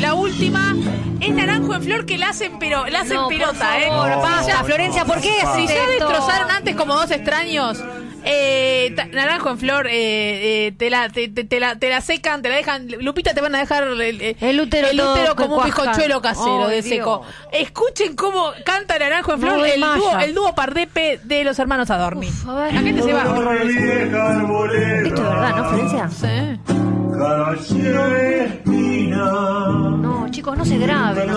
la última. Es Naranjo en Flor que la hacen, pero la hacen pelota, Basta, Florencia, ¿por qué? Si ya destrozaron antes como dos extraños. Naranjo en Flor, te la secan, te la dejan. Lupita, te van a dejar el útero como un bizcochuelo casero de seco. Escuchen cómo canta Naranjo en Flor, el dúo Pardepe de los hermanos Adorni. Uf, a ver. La gente se va. Esto es verdad, ¿no, Florencia? Sí. No, chicos, no se graben.